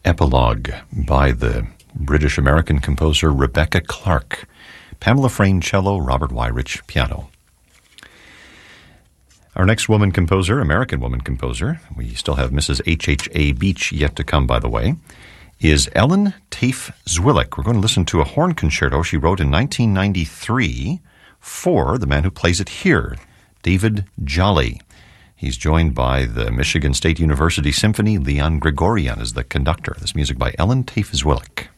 Epilogue by the British-American composer Rebecca Clark. Pamela Frayne, cello, Robert Wyrich, piano. Our next woman composer, American woman composer, we still have Mrs. H.H.A. Beach yet to come, by the way, is Ellen Tafe Zwillik. We're going to listen to a horn concerto she wrote in 1993 for the man who plays it here, David Jolly. He's joined by the Michigan State University Symphony. Leon Gregorian is the conductor. This music by Ellen Tafe Zwillik.